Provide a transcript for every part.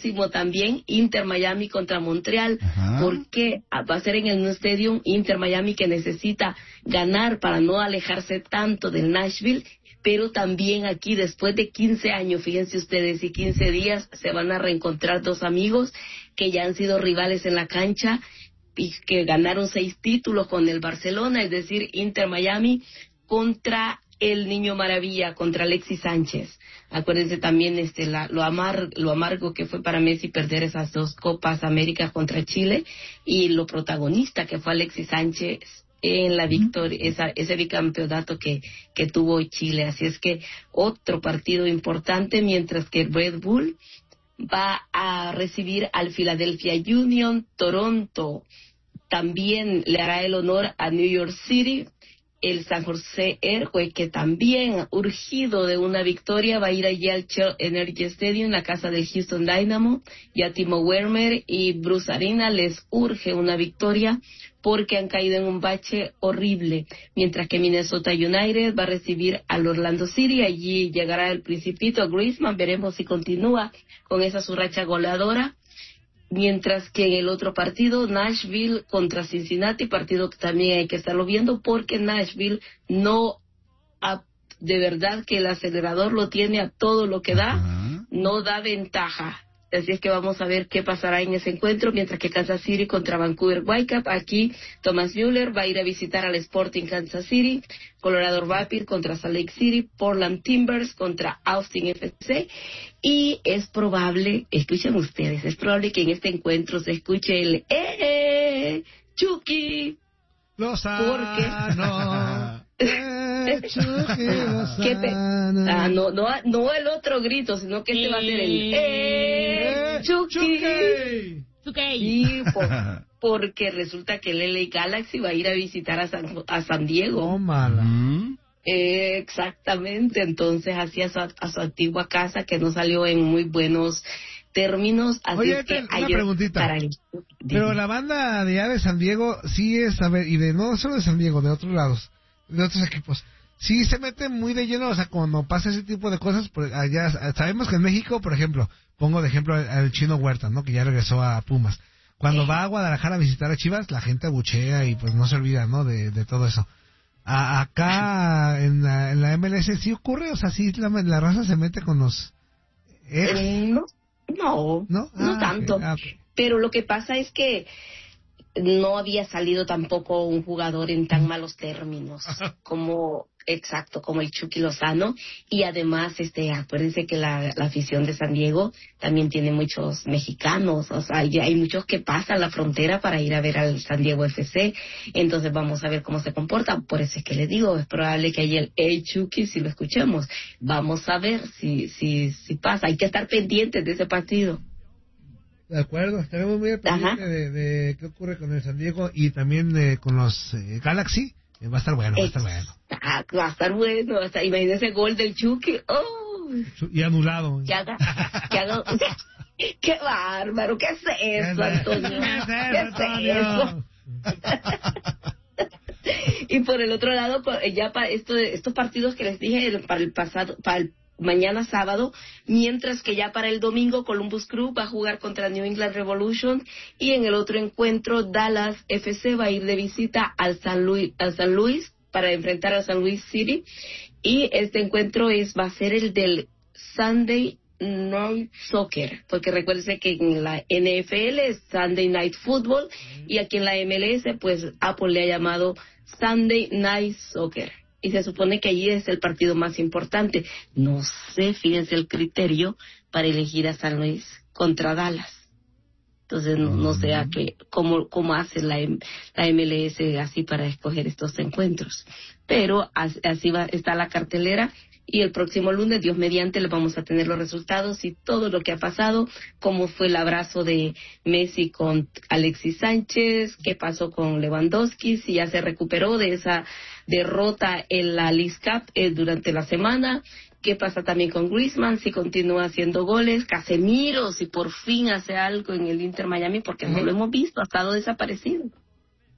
próximo también, Inter Miami contra Montreal, porque va a ser en el New Stadium. Inter Miami, que necesita ganar para no alejarse tanto del Nashville, pero también aquí después de 15 años, fíjense ustedes, y 15 días, se van a reencontrar dos amigos que ya han sido rivales en la cancha y que ganaron 6 títulos con el Barcelona, es decir, Inter Miami contra el Niño Maravilla, contra Alexis Sánchez. Acuérdense también lo amargo que fue para Messi perder esas 2 Copas América contra Chile, y lo protagonista que fue Alexis Sánchez en la victoria, ese bicampeonato que tuvo Chile. Así es que otro partido importante, mientras que Red Bull va a recibir al Philadelphia Union. Toronto también le hará el honor a New York City. El San José Earthquake, que también, urgido de una victoria, va a ir allí al Shell Energy Stadium, la casa del Houston Dynamo, y a Timo Werner y Bruce Arena les urge una victoria porque han caído en un bache horrible. Mientras que Minnesota United va a recibir al Orlando City, allí llegará el Principito Griezmann, veremos si continúa con esa su racha goleadora. Mientras que en el otro partido, Nashville contra Cincinnati, partido que también hay que estarlo viendo, porque Nashville de verdad que el acelerador lo tiene a todo lo que da, no da ventaja. Así es que vamos a ver qué pasará en ese encuentro, mientras que Kansas City contra Vancouver Whitecaps. Aquí Thomas Müller va a ir a visitar al Sporting Kansas City, Colorado Rapids contra Salt Lake City, Portland Timbers contra Austin FC, y es probable, escuchen ustedes, es probable que en este encuentro se escuche el Chucky Lozano. No el otro grito, sino que este va a ser el Chucky. Sí, porque resulta que el LA Galaxy va a ir a visitar a San Diego. Exactamente, entonces hacia su antigua casa, que no salió en muy buenos términos. Así Oye, es que una preguntita. Pero la banda de allá de San Diego sí es, a ver, y de no solo de San Diego, de otros lados, de otros equipos, sí se mete muy de lleno, o sea, cuando pasa ese tipo de cosas, allá sabemos que en México, por ejemplo, pongo de ejemplo al Chino Huerta, ¿no? Que ya regresó a Pumas. Cuando va a Guadalajara a visitar a Chivas, la gente abuchea y pues no se olvida, ¿no? De todo eso. Acá en la MLS sí ocurre, o sea, sí la raza se mete con los No tanto. Okay. Pero lo que pasa es que no había salido tampoco un jugador en tan malos términos como el Chucky Lozano, y además acuérdense que la afición de San Diego también tiene muchos mexicanos, o sea, hay muchos que pasan la frontera para ir a ver al San Diego FC. Entonces vamos a ver cómo se comporta. Por eso es que les digo, es probable que haya el Chucky si lo escuchemos. Vamos a ver si pasa. Hay que estar pendientes de ese partido. De acuerdo, estaremos muy pendientes de qué ocurre con el San Diego y también con los Galaxy. Va a estar bueno, va a estar bueno. Va a estar bueno. Hasta imagínese el gol del Chucky. Y anulado. ¡Qué bárbaro! ¿Qué es eso, Antonio? ¿Qué es eso? Y por el otro lado, ya para estos partidos que les dije, para el mañana sábado, mientras que ya para el domingo Columbus Crew va a jugar contra New England Revolution, y en el otro encuentro Dallas FC va a ir de visita al San Luis para enfrentar a San Luis City, y este encuentro va a ser el del Sunday Night Soccer, porque recuérdense que en la NFL es Sunday Night Football, y aquí en la MLS pues Apple le ha llamado Sunday Night Soccer. Y se supone que allí es el partido más importante. No sé, fíjense el criterio para elegir a San Luis contra Dallas. Entonces no sé cómo hace la MLS así para escoger estos encuentros. Pero así está la cartelera. Y el próximo lunes, Dios mediante, le vamos a tener los resultados y todo lo que ha pasado, cómo fue el abrazo de Messi con Alexis Sánchez, qué pasó con Lewandowski, si ya se recuperó de esa derrota en la League Cup durante la semana, qué pasa también con Griezmann, si continúa haciendo goles, Casemiro, si por fin hace algo en el Inter Miami, porque no lo hemos visto, ha estado desaparecido.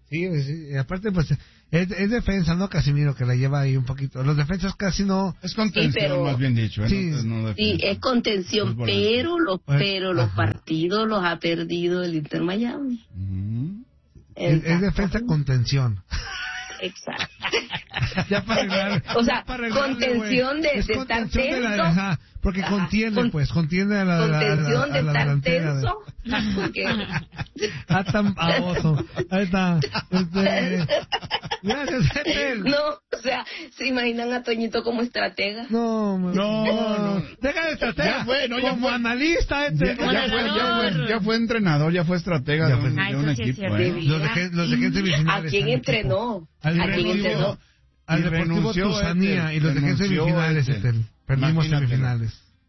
Sí, aparte pues es defensa, ¿no? Casimiro, que la lleva ahí un poquito. Los defensas casi no... Es contención, más bien dicho. Sí, sí, es contención, pero los partidos los ha perdido el Inter Miami. Es defensa contención. Exacto. Ya para arreglar. O sea, contención de estar tenso. Porque contiene a la contención de estar delantera. tenso. Porque... tan baboso. Ahí está. Gracias, Ethel. No, o sea, ¿se imaginan a Toñito como estratega? No. Deja de estratega. Ya fue, como analista, Ethel. Ya fue entrenador, ya fue estratega de un equipo. Los dejé en semifinales. ¿A quién entrenó? Al Deportivo Tusanía y los dejé en semifinales, Ethel. Perdimos semifinales.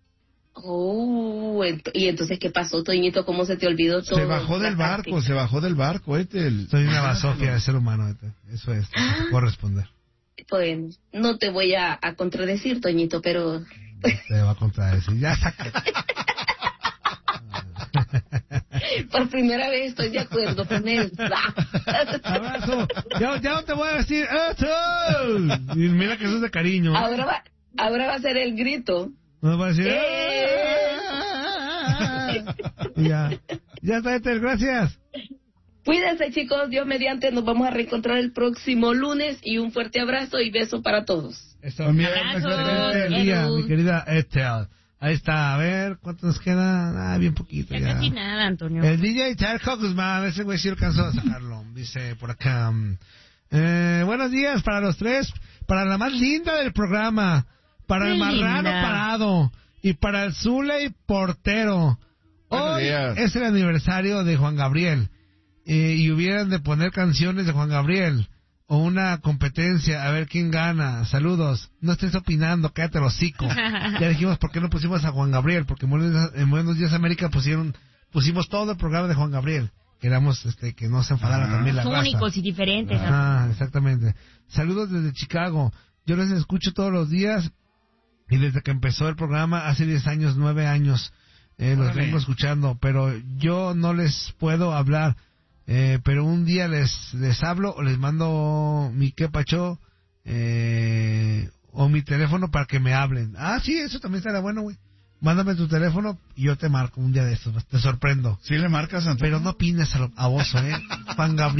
Y entonces, ¿qué pasó, Toñito? ¿Cómo se te olvidó todo? Se bajó del barco, Ethel. Soy una basofia de ser humano, Ethel. Eso es, puedo responder. Bueno, no te voy a contradecir, Toñito, pero... Te va a contradecir, ya saca. Por primera vez estoy de acuerdo con él. Abrazo. Ya no te voy a decir ¡Ethel! Y mira que eso es de cariño. Ahora va a ser el grito. No va a decir Ya está, Ethel, gracias. Cuídense, chicos, Dios mediante, nos vamos a reencontrar el próximo lunes y un fuerte abrazo y beso para todos. Mi querida Ethel. Ahí está, a ver, ¿cuánto nos queda? Bien poquito ya. Casi nada, Antonio. El DJ Charco Guzmán, ese güey sí alcanzó a sacarlo, dice por acá. Buenos días para los tres, para la más linda del programa, para el marrano parado y para el Zule y portero. Hoy es el aniversario de Juan Gabriel y hubieran de poner canciones de Juan Gabriel o una competencia a ver quién gana. Saludos. No estés opinando, cállate el hocico. Ya dijimos por qué no pusimos a Juan Gabriel, porque en Buenos Días América pusimos todo el programa de Juan Gabriel. Queramos que no se enfadara también la raza. Únicos y diferentes. Exactamente. Saludos desde Chicago. Yo les escucho todos los días y desde que empezó el programa hace 10 años, 9 años los vengo escuchando, pero yo no les puedo hablar. Pero un día les hablo o les mando mi quepacho o mi teléfono para que me hablen. Sí, eso también estará bueno, güey. Mándame tu teléfono y yo te marco un día de estos. Te sorprendo. ¿Sí le marcas, Antonio? Pero no opines a oso, Juan Gabriel.